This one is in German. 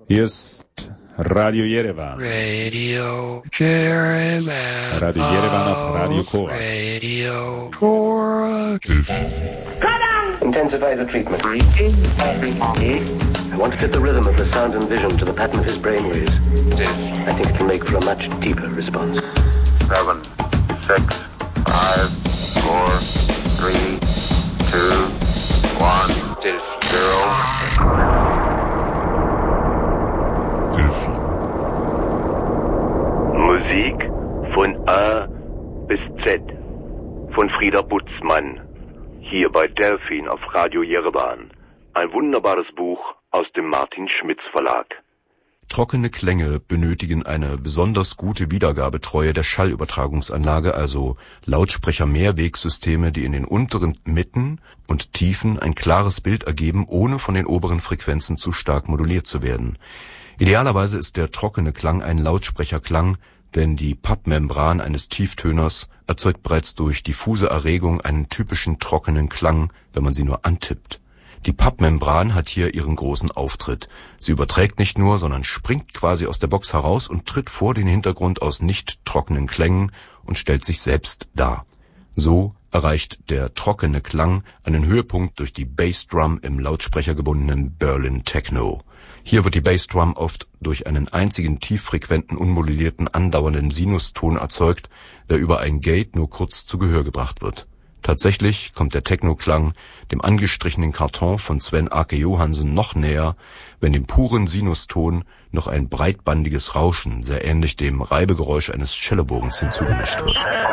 Hier ist Radio Yerevan. Radio Yerevan. Radio Yerevan auf Radio Korax. Radio Korax. Intensify the treatment. I want to fit the rhythm of the sound and vision to the pattern of his brainwaves. I think it can make for a much deeper response. 7, 6, 5, 4, 3, 2, 1, 0. Musik von A bis Z von Frieda Butzmann. Hier bei Delphin auf Radio Yerevan. Ein wunderbares Buch aus dem Martin Schmitz Verlag. Trockene Klänge benötigen eine besonders gute Wiedergabetreue der Schallübertragungsanlage, also Lautsprecher-Mehrwegsysteme, die in den unteren Mitten und Tiefen ein klares Bild ergeben, ohne von den oberen Frequenzen zu stark moduliert zu werden. Idealerweise ist der trockene Klang ein Lautsprecherklang, denn die Pappmembran eines Tieftöners erzeugt bereits durch diffuse Erregung einen typischen trockenen Klang, wenn man sie nur antippt. Die Pappmembran hat hier ihren großen Auftritt. Sie überträgt nicht nur, sondern springt quasi aus der Box heraus und tritt vor den Hintergrund aus nicht trockenen Klängen und stellt sich selbst dar. So erreicht der trockene Klang einen Höhepunkt durch die Bassdrum im lautsprechergebundenen Berlin Techno. Hier wird die Bassdrum oft durch einen einzigen tieffrequenten, unmodulierten, andauernden Sinuston erzeugt, der über ein Gate nur kurz zu Gehör gebracht wird. Tatsächlich kommt der Techno-Klang dem angestrichenen Karton von Sven Ake Johansen noch näher, wenn dem puren Sinuston noch ein breitbandiges Rauschen, sehr ähnlich dem Reibegeräusch eines Cellobogens, hinzugemischt wird.